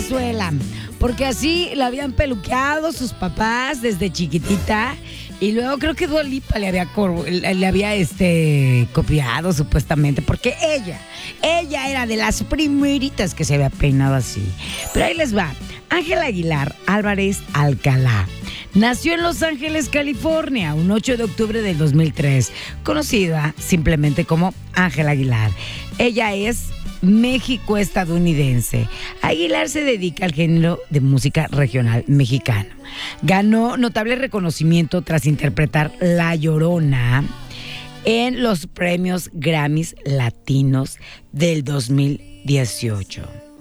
Pazuela, porque así la habían peluqueado sus papás desde chiquitita. Y luego creo que Dua Lipa le había copiado supuestamente, porque ella era de las primeritas que se había peinado así. Pero ahí les va. Ángela Aguilar Álvarez Alcalá nació en Los Ángeles, California, un 8 de octubre del 2003, conocida simplemente como Ángela Aguilar. Ella es México-estadounidense. Aguilar se dedica al género de música regional mexicano. Ganó notable reconocimiento tras interpretar La Llorona en los premios Grammys Latinos del 2018.